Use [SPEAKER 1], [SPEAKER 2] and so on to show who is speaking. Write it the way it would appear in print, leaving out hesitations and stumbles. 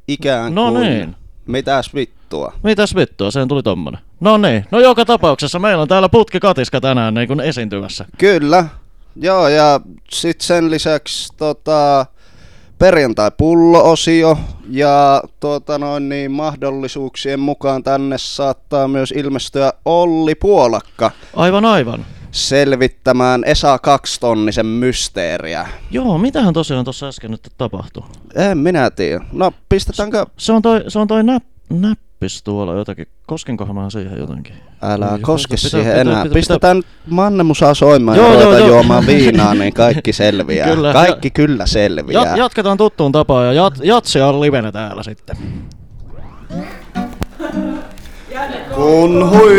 [SPEAKER 1] ikään
[SPEAKER 2] No
[SPEAKER 1] kuin.
[SPEAKER 2] niin.
[SPEAKER 1] Mitäs vittua?
[SPEAKER 2] Mitäs vittua, sen tuli tommonen. No niin, no joka tapauksessa meillä on täällä Putki Katiska tänään niin kuin esiintymässä.
[SPEAKER 1] Kyllä. Joo, ja sit sen lisäksi perjantai-pullo-osio ja mahdollisuuksien mukaan tänne saattaa myös ilmestyä Olli Puolakka
[SPEAKER 2] Aivan.
[SPEAKER 1] selvittämään Esa 2-tonnisen mysteeriä.
[SPEAKER 2] Joo, mitähän tosiaan tuossa äsken nyt tapahtui?
[SPEAKER 1] En minä tiedä. No pistetäänkö?
[SPEAKER 2] Se on toi näppis tuolla jotakin. Koskenkohan mä siihen jotenkin?
[SPEAKER 1] Älä
[SPEAKER 2] Ei,
[SPEAKER 1] koske
[SPEAKER 2] pitää-
[SPEAKER 1] siihen
[SPEAKER 2] pitää-
[SPEAKER 1] enää.
[SPEAKER 2] pitää-
[SPEAKER 1] Pistetään Mannemusaa soimaan
[SPEAKER 2] Joo,
[SPEAKER 1] ja
[SPEAKER 2] joo,
[SPEAKER 1] ruvetaan
[SPEAKER 2] joo.
[SPEAKER 1] juomaan viinaa, niin kaikki selviää.
[SPEAKER 2] Kyllä.
[SPEAKER 1] Kaikki kyllä selviää.
[SPEAKER 2] Jatketaan tuttuun tapaan ja jatsia on livenä täällä sitten.
[SPEAKER 1] Kun hui